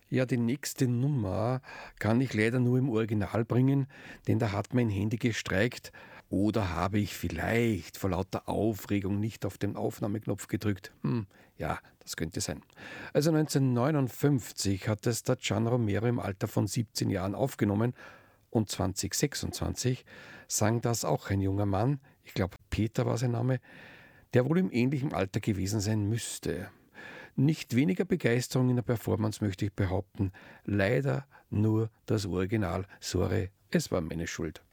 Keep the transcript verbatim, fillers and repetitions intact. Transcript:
Ja, die nächste Nummer kann ich leider nur im Original bringen, denn da hat mein Handy gestreikt. Oder habe ich vielleicht vor lauter Aufregung nicht auf den Aufnahmeknopf gedrückt? Hm, ja, das könnte sein. Also neunzehnhundertneunundfünfzig hat es der Gian Romero im Alter von siebzehn Jahren aufgenommen und zweitausendsechsundzwanzig sang das auch ein junger Mann, ich glaube Peter war sein Name, der wohl im ähnlichen Alter gewesen sein müsste. Nicht weniger Begeisterung in der Performance möchte ich behaupten. Leider nur das Original. Sorry, es war meine Schuld.